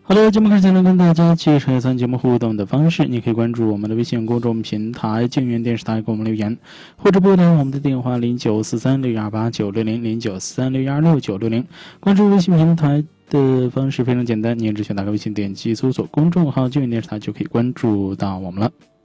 好的，节目开始呢，跟大家介绍一下节目互动的方式。你可以关注我们的微信公众平台静源电视台给我们留言，或者拨打我们的电话0943618960094361269660。关注微信平台的方式非常简单，你只需打开微信点击搜索公众号静源电视台就可以关注到我们了。